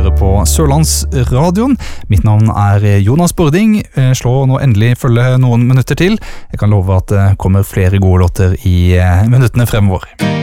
hører på Sørlandsradioen. Mitt navn Jonas Bording. Slå nå endelig følge noen minutter til. Jeg kan love at det kommer flere gode låter i minuttene fremover.